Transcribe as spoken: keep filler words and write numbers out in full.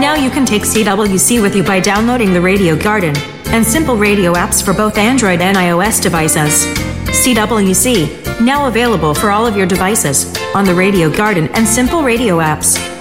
Now you can take C W C with you by downloading the Radio Garden and Simple Radio apps for both Android and iOS devices. C W C, now available for all of your devices on the Radio Garden and Simple Radio apps.